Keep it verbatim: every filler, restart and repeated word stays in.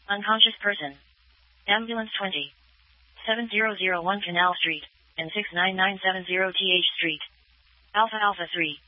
Unconscious person. Ambulance twenty. seven zero zero one Canal Street, and six nine nine seven zero T H Street. Alpha Alpha three.